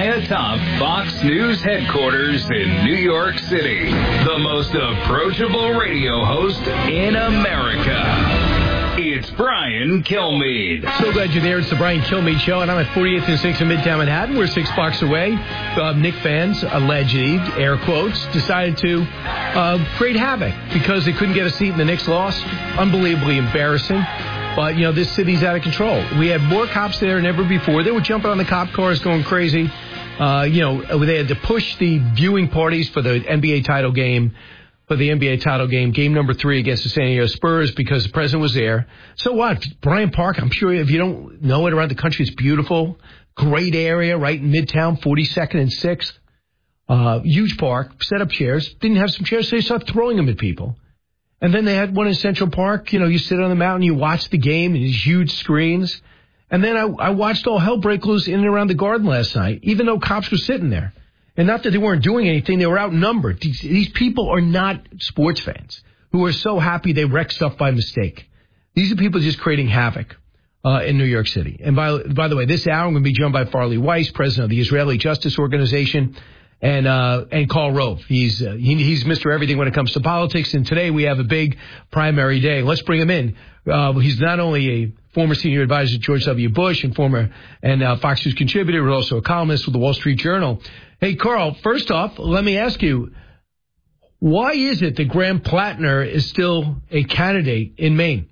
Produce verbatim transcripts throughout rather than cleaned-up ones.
high atop Fox News headquarters in New York City. The most approachable radio host in America. It's Brian Kilmeade. So glad you're there. It's the Brian Kilmeade Show, and I'm at forty-eighth and sixth in Midtown Manhattan. We're six blocks away. Uh, Knick fans, alleged, air quotes, decided to uh, create havoc because they couldn't get a seat in the Knicks loss. Unbelievably embarrassing. But, you know, this city's out of control. We had more cops there than ever before. They were jumping on the cop cars, going crazy. Uh, you know, they had to push the viewing parties for the N B A title game. For the N B A title game, game number three against the San Diego Spurs, because the president was there. So what? Bryant Park, I'm sure if you don't know it around the country, it's beautiful. Great area right in Midtown, forty-second and sixth. Uh, huge park, set up chairs. Didn't have some chairs, so they started throwing them at people. And then they had one in Central Park. You know, you sit on the mountain, you watch the game, and these huge screens. And then I, I watched all hell break loose in and around the Garden last night, even though cops were sitting there. And not that they weren't doing anything, they were outnumbered. These, these people are not sports fans who are so happy they wreck stuff by mistake. These are people just creating havoc uh, in New York City. And by by the way, this hour I'm going to be joined by Farley Weiss, president of the Israeli Justice Organization, and uh, and Karl Rove. He's uh, he, he's Mister Everything when it comes to politics. And today we have a big primary day. Let's bring him in. Uh, he's not only a former senior advisor to George W. Bush and former and uh, Fox News contributor, but also a columnist with the Wall Street Journal. Hey, Karl, first off, let me ask you, why is it that Graham Plattner is still a candidate in Maine?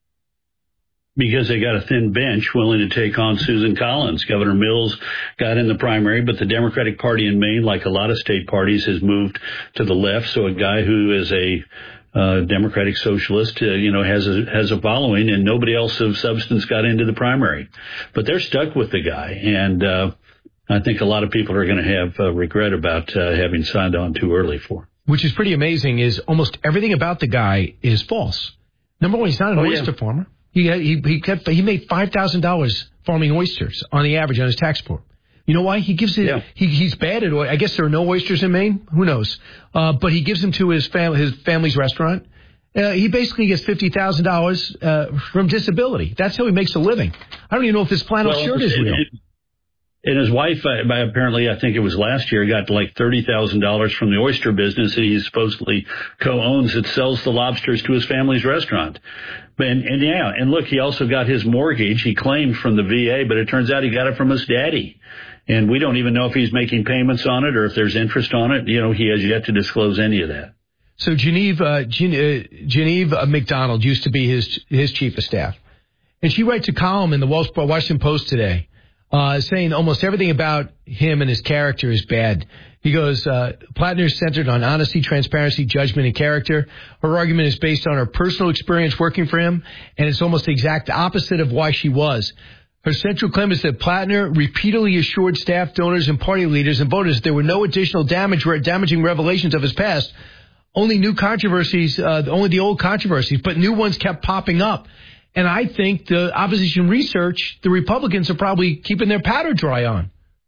Because they got a thin bench willing to take on Susan Collins. Governor Mills got in the primary, but the Democratic Party in Maine, like a lot of state parties, has moved to the left. So a guy who is a uh, Democratic socialist, uh, you know, has a, has a following, and nobody else of substance got into the primary. But they're stuck with the guy, and uh I think a lot of people are going to have uh, regret about uh, having signed on too early for. Which is pretty amazing, is almost everything about the guy is false. Number one, he's not an oh, oyster yeah. farmer. He he he, kept, he made five thousand dollars farming oysters on the average on his tax report. You know why? He gives it. Yeah. He, he's bad at. I guess there are no oysters in Maine. Who knows? Uh, but he gives them to his fam- his family's restaurant. Uh, he basically gets fifty thousand dollars uh, from disability. That's how he makes a living. I don't even know if this flannel well, shirt is real. It, And his wife, uh, apparently, I think it was last year, got like thirty thousand dollars from the oyster business that he supposedly co-owns that sells the lobsters to his family's restaurant. And, and yeah, and look, he also got his mortgage, he claimed, from the V A, but it turns out he got it from his daddy. And we don't even know if he's making payments on it or if there's interest on it. You know, he has yet to disclose any of that. So Genevieve, uh, Gen- uh, Genevieve uh, McDonald used to be his his chief of staff. And she writes a column in the Washington Post today, Uh, saying almost everything about him and his character is bad. He goes, uh, Plattner is centered on honesty, transparency, judgment, and character. Her argument is based on her personal experience working for him, and it's almost the exact opposite of why she was. Her central claim is that Plattner repeatedly assured staff, donors, and party leaders and voters that there were no additional damage, damaging revelations of his past. Only new controversies, uh, only the old controversies, but new ones kept popping up. And I think the opposition research, the Republicans are probably keeping their powder dry on.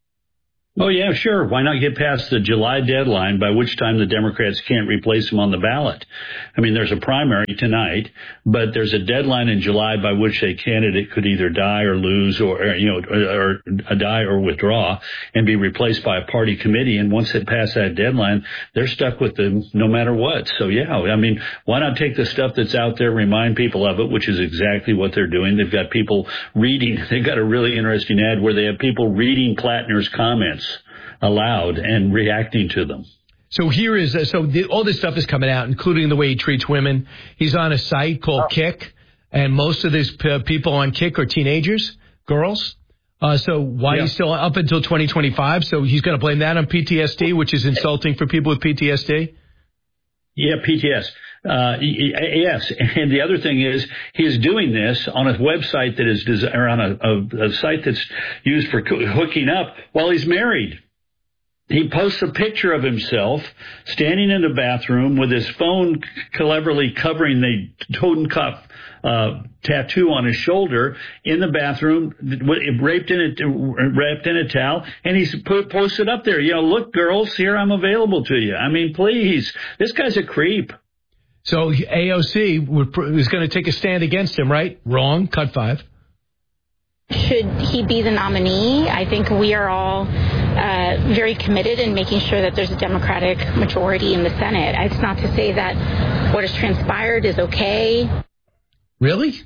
Oh, yeah, sure. Why not get past the July deadline, by which time the Democrats can't replace him on the ballot? I mean, there's a primary tonight, but there's a deadline in July by which a candidate could either die or lose or, you know, or, or die or withdraw and be replaced by a party committee. And once they pass that deadline, they're stuck with them no matter what. So, yeah, I mean, why not take the stuff that's out there, remind people of it, which is exactly what they're doing. They've got people reading. They've got a really interesting ad where they have people reading Plattner's comments aloud and reacting to them. So here is, uh, so the, all this stuff is coming out, including the way he treats women. He's on a site called oh. Kick, and most of these p- people on Kick are teenagers, girls. Uh, so why yeah. he's still up until twenty twenty-five? So he's going to blame that on P T S D, which is insulting for people with P T S D? Yeah, P T S. Uh, yes, and the other thing is he is doing this on a website that is, or on a, a, a site that's used for hooking up while he's married. He posts a picture of himself standing in the bathroom with his phone cleverly covering the Totenkopf uh, tattoo on his shoulder in the bathroom, wrapped in a, wrapped in a towel, and he's put, posted up there, you know, look, girls, here I'm available to you. I mean, please, this guy's a creep. So A O C is going to take a stand against him, right? Wrong. Cut five. Should he be the nominee? I think we are all uh, very committed in making sure that there's a Democratic majority in the Senate. It's not to say that what has transpired is okay. Really?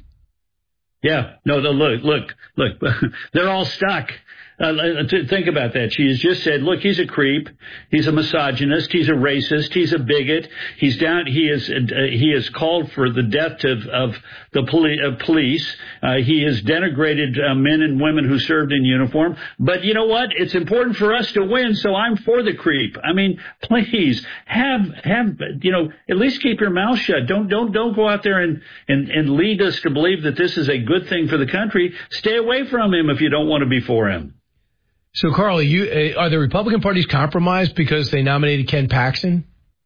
Yeah. No, no, look, look, look, they're all stuck. Uh, think about that. She has just said, look, he's a creep. He's a misogynist. He's a racist. He's a bigot. He's down. He is, uh, he has called for the death of, of the poli- uh, police. Uh, he has denigrated uh, men and women who served in uniform. But you know what? It's important for us to win. So I'm for the creep. I mean, please have, have, you know, at least keep your mouth shut. Don't, don't, don't go out there and, and, and lead us to believe that this is a good thing for the country. Stay away from him if you don't want to be for him. So, Carly, you, uh, are the Republican parties compromised because they nominated Ken Paxton?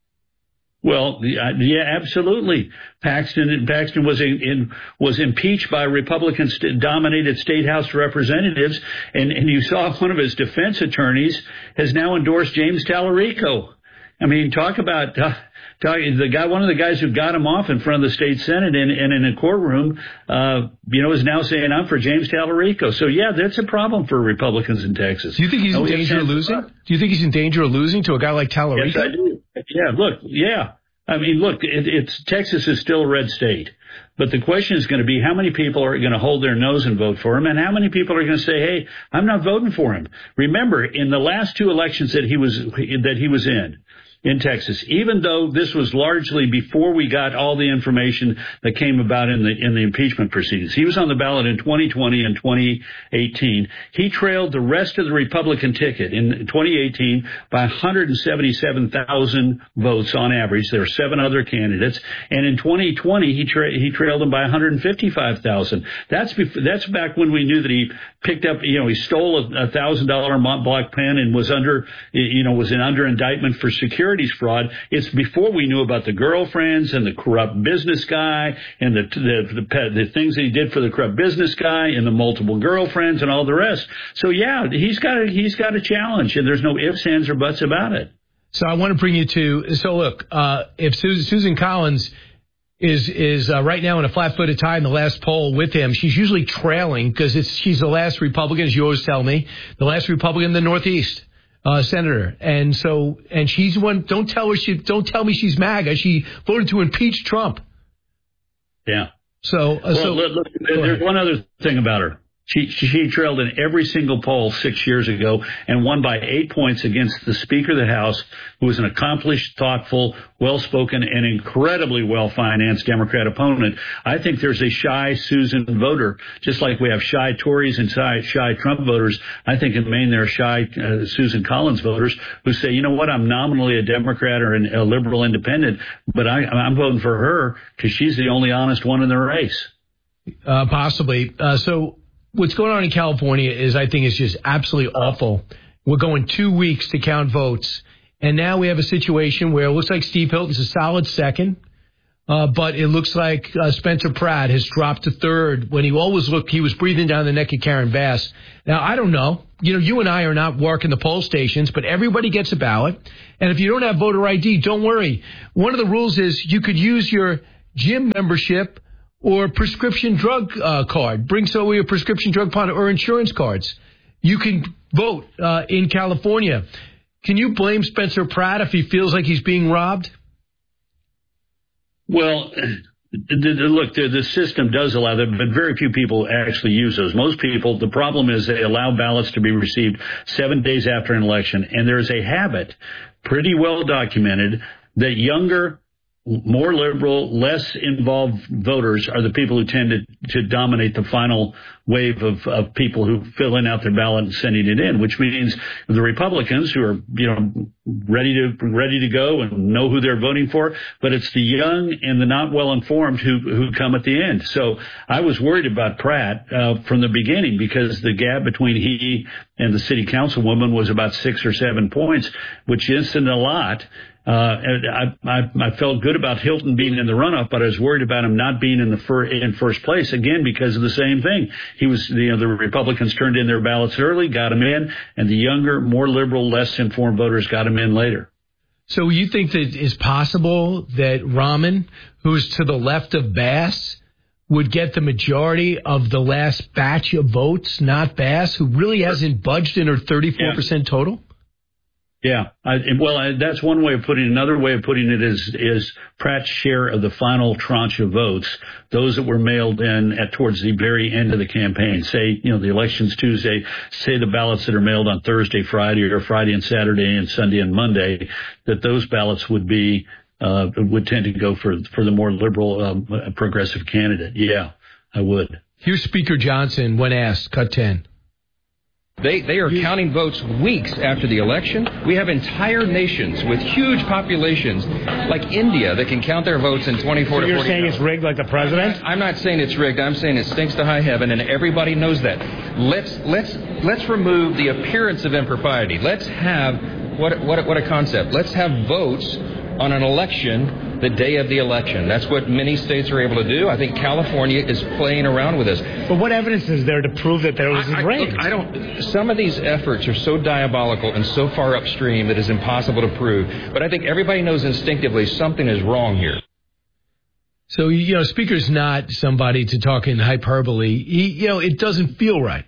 Well, yeah, absolutely. Paxton Paxton was in, in was impeached by Republican-dominated state House representatives, and, and you saw one of his defense attorneys has now endorsed James Tallarico. I mean, talk about uh, talk, the guy. One of the guys who got him off in front of the state senate and, and in a courtroom, uh, you know, is now saying I'm for James Tallarico. So yeah, that's a problem for Republicans in Texas. Do you think he's oh, in danger of losing? Do you think he's in danger of losing to a guy like Tallarico? Yes, I do. Yeah, look, yeah. I mean, look, it, it's Texas is still a red state, but the question is going to be how many people are going to hold their nose and vote for him, and how many people are going to say, "Hey, I'm not voting for him." Remember, in the last two elections that he was that he was in. in Texas, even though this was largely before we got all the information that came about in the in the impeachment proceedings. He was on the ballot in twenty twenty and twenty eighteen. He trailed the rest of the Republican ticket in twenty eighteen by one hundred seventy-seven thousand votes on average. There were seven other candidates, and in twenty twenty he tra- he trailed them by one hundred fifty-five thousand. That's bef- that's back when we knew that he picked up, you know, he stole a one thousand dollars Montblanc pen and was under, you know, was in under indictment for security fraud. It's before we knew about the girlfriends and the corrupt business guy and the the, the the things that he did for the corrupt business guy and the multiple girlfriends and all the rest. So yeah, he's got a, he's got a challenge, and there's no ifs, ands, or buts about it. So I want to bring you to. So look, uh, if Susan, Susan Collins is is uh, right now in a flat-footed tie in the last poll with him, she's usually trailing because it's she's the last Republican, as you always tell me, the last Republican in the Northeast. Uh, senator, and so, and she's one. Don't tell her she. Don't tell me she's MAGA. She voted to impeach Trump. Yeah. So, uh, well, so look, look, there's one other thing about her. She, she trailed in every single poll six years ago and won by eight points against the Speaker of the House, who was an accomplished, thoughtful, well-spoken, and incredibly well-financed Democrat opponent. I think there's a shy Susan voter, just like we have shy Tories and shy, shy Trump voters. I think in Maine there are shy uh, Susan Collins voters who say, you know what, I'm nominally a Democrat or an, a liberal independent, but I, I'm voting for her because she's the only honest one in the race. Uh, possibly. Uh, so... What's going on in California is, I think, is just absolutely awful. We're going two weeks to count votes, and now we have a situation where it looks like Steve Hilton's a solid second, uh, but it looks like uh, Spencer Pratt has dropped to third when he always looked, he was breathing down the neck of Karen Bass. Now, I don't know. You know, you and I are not working the poll stations, but everybody gets a ballot, and if you don't have voter I D, don't worry. One of the rules is you could use your gym membership or prescription drug uh, card. Bring so your prescription drug card or insurance cards. You can vote uh, in California. Can you blame Spencer Pratt if he feels like he's being robbed? Well, the, the, look, the, the system does allow that, but very few people actually use those. Most people, the problem is they allow ballots to be received seven days after an election, and there's a habit, pretty well documented, that younger, more liberal, less involved voters are the people who tend to, to dominate the final wave of, of people who fill in out their ballot and sending it in, which means the Republicans who are, you know, ready to ready to go and know who they're voting for, but it's the young and the not well informed who who come at the end. So I was worried about Pratt uh, from the beginning because the gap between he and the city councilwoman was about six or seven points, which isn't a lot. Uh, and I, I, I felt good about Hilton being in the runoff, but I was worried about him not being in the fir- in first place again because of the same thing. He was, you know, the Republicans turned in their ballots early, got him in, and the younger, more liberal, less informed voters got him in later. So you think that it's possible that Rahman, who's to the left of Bass, would get the majority of the last batch of votes, not Bass, who really hasn't budged in her thirty-four percent yeah. total? Yeah, I, well, I, that's one way of putting it. Another way of putting it is is Pratt's share of the final tranche of votes, those that were mailed in at towards the very end of the campaign. Say, you know, the election's Tuesday. Say the ballots that are mailed on Thursday, Friday, or Friday and Saturday, and Sunday and Monday, that those ballots would be uh, would tend to go for for the more liberal, um, progressive candidate. Yeah, I would. Here's Speaker Johnson when asked. Cut ten. They they are counting votes weeks after the election. We have entire nations with huge populations like India that can count their votes in twenty-four so to forty. You're saying it's rigged like the president? I'm not, I'm not saying it's rigged. I'm saying it stinks to high heaven, and everybody knows that. Let's let's let's remove the appearance of impropriety. Let's have what what what a concept. Let's have votes on an election the day of the election. That's what many states are able to do. I think California is playing around with this. But what evidence is there to prove that there was I, rigged? I, I don't. Some of these efforts are so diabolical and so far upstream that it's impossible to prove. But I think everybody knows instinctively something is wrong here. So, you know, Speaker's not somebody to talk in hyperbole. He, you know, it doesn't feel right.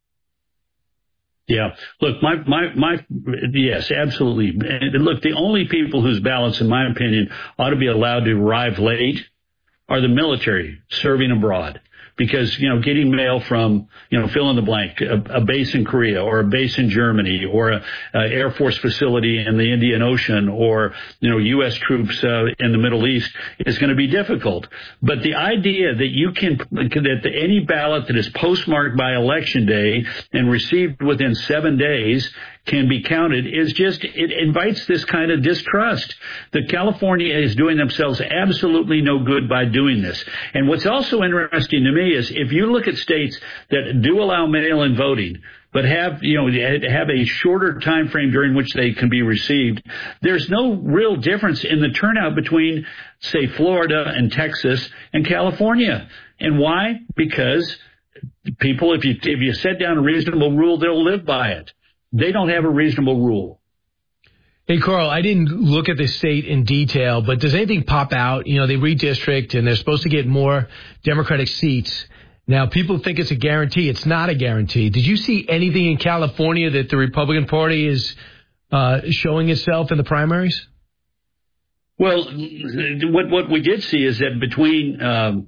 Yeah. Look, my, my, my, yes, absolutely. And look, the only people whose ballots, in my opinion, ought to be allowed to arrive late are the military serving abroad. Because, you know, getting mail from, you know, fill in the blank, a, a base in Korea or a base in Germany or a, a Air Force facility in the Indian Ocean or, you know, U S troops uh, in the Middle East is going to be difficult. But the idea that you can, that any ballot that is postmarked by Election Day and received within seven days can be counted is just, it invites this kind of distrust. That California is doing themselves absolutely no good by doing this. And what's also interesting to me is if you look at states that do allow mail-in voting, but have, you know, have a shorter time frame during which they can be received, there's no real difference in the turnout between, say, Florida and Texas and California. And why? Because people, if you, if you set down a reasonable rule, they'll live by it. They don't have a reasonable rule. Hey, Carl, I didn't look at the state in detail, but does anything pop out? You know, they redistrict, and they're supposed to get more Democratic seats. Now, people think it's a guarantee. It's not a guarantee. Did you see anything in California that the Republican Party is uh, showing itself in the primaries? Well, what what we did see is that between um,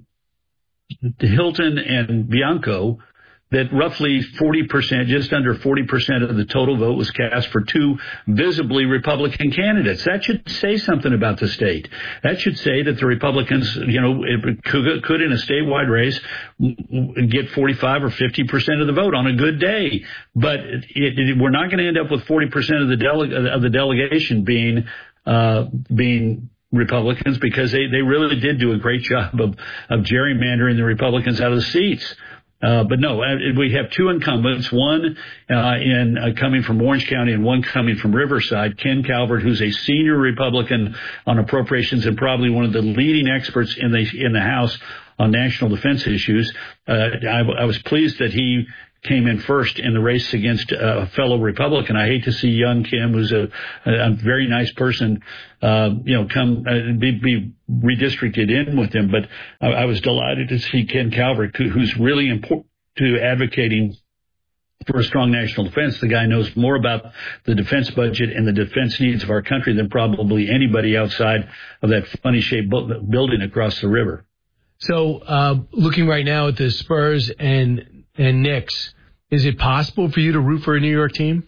Hilton and Bianco, that roughly forty percent, just under forty percent of the total vote was cast for two visibly Republican candidates. That should say something about the state. That should say that the Republicans, you know, could, could in a statewide race get forty-five or fifty percent of the vote on a good day. But it, it, we're not going to end up with forty percent of the dele- of the delegation being uh, being Republicans, because they, they really did do a great job of, of gerrymandering the Republicans out of the seats. Uh, but no, we have two incumbents, one uh, in uh, coming from Orange County and one coming from Riverside, Ken Calvert, who's a senior Republican on appropriations and probably one of the leading experts in the in the House on national defense issues. Uh, I, I was pleased that he came in first in the race against a fellow Republican. I hate to see young Kim, who's a, a very nice person, uh, you know, come uh, be, be redistricted in with him. But I, I was delighted to see Ken Calvert, who's really important to advocating for a strong national defense. The guy knows more about the defense budget and the defense needs of our country than probably anybody outside of that funny-shaped bu- building across the river. So, uh, looking right now at the Spurs and and Knicks, is it possible for you to root for a New York team?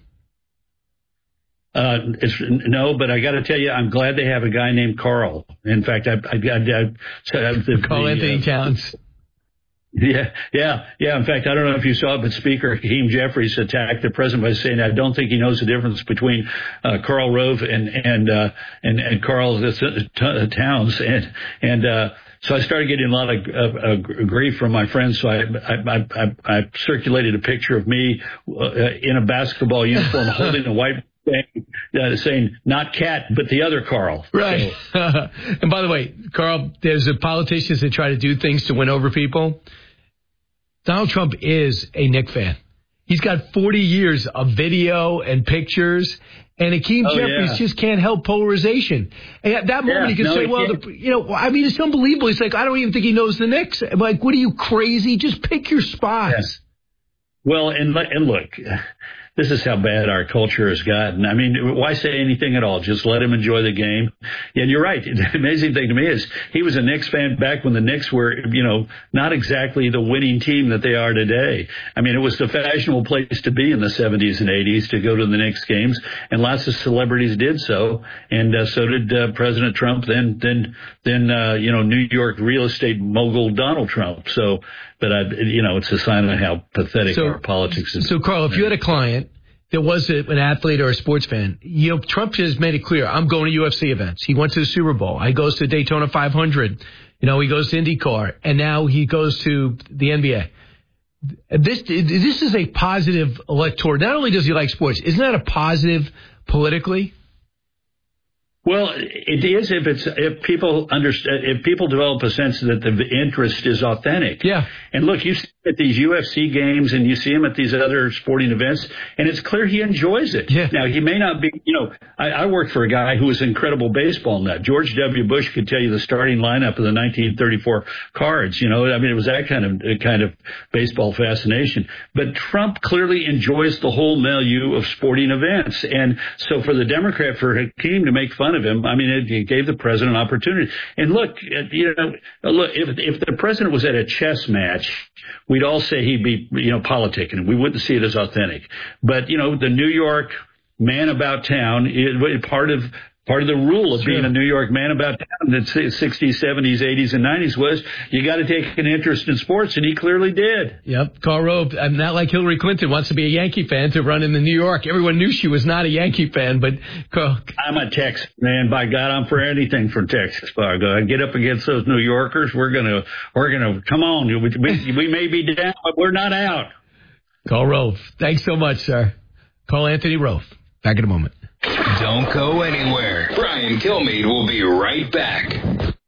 Uh, it's, no, but I got to tell you, I'm glad they have a guy named Carl. In fact, I, I, I, I, I the, Carl the, Anthony uh, Towns. Yeah, yeah, yeah. In fact, I don't know if you saw it, but Speaker Hakeem Jeffries attacked the president by saying, "I don't think he knows the difference between uh, Karl Rove and and uh, and and Carl Towns." And and uh, so I started getting a lot of uh, uh, grief from my friends. So I I, I I circulated a picture of me uh, in a basketball uniform holding a white thing, uh, saying not Cat, but the other Carl. Right. So. And by the way, Carl, there's a politicians that try to do things to win over people. Donald Trump is a Knicks fan. He's got forty years of video and pictures, and Akeem oh, Jeffries yeah. just can't help polarization. And at that moment, yeah, he can no, say, he well, the, you know, I mean, it's unbelievable. He's like, I don't even think he knows the Knicks. I'm like, what are you, crazy? Just pick your spots. Yes. Well, and and look, this is how bad our culture has gotten. I mean, why say anything at all? Just let him enjoy the game. And you're right. The amazing thing to me is he was a Knicks fan back when the Knicks were, you know, not exactly the winning team that they are today. I mean, it was the fashionable place to be in the seventies and eighties to go to the Knicks games, and lots of celebrities did so, and uh, so did uh, President Trump. Then, then, then, uh, you know, New York real estate mogul Donald Trump. So, but I, you know, it's a sign of how pathetic so, our politics is. So, Carl, if you had a client that was a, an athlete or a sports fan, you know, Trump has made it clear, I'm going to U F C events. He went to the Super Bowl. He goes to Daytona five hundred. You know, he goes to IndyCar, and now he goes to the N B A. This this is a positive electorate. Not only does he like sports, isn't that a positive politically? Well, it is if it's if people understand if people develop a sense that the interest is authentic. Yeah. And look, you see him at these U F C games and you see him at these other sporting events, and it's clear he enjoys it. Yeah. Now he may not be. You know, I, I worked for a guy who was an incredible baseball nut. George W. Bush could tell you the starting lineup of the nineteen thirty-four Cards. You know, I mean, it was that kind of kind of baseball fascination. But Trump clearly enjoys the whole milieu of sporting events, and so for the Democrat, for Hakeem to make fun of him, I mean, it, it gave the president an opportunity. And look, you know, look if if the president was at a chess match, we'd all say he'd be, you know, politicking. We wouldn't see it as authentic. But you know, the New York man about town, it, part of part of the rule of sure. being a New York man about town in the sixties, seventies, eighties, and nineties was you got to take an interest in sports, and he clearly did. Yep. Karl Rove, I'm not like Hillary Clinton, wants to be a Yankee fan to run in the New York. Everyone knew she was not a Yankee fan, but Carl, I'm a Texas man. By God, I'm for anything from Texas. By God, I get up against those New Yorkers. We're gonna, we're gonna come on. We, we, we may be down, but we're not out. Karl Rove, thanks so much, sir. Call Anthony Rove. Back in a moment. Don't go anywhere. Brian Kilmeade will be right back.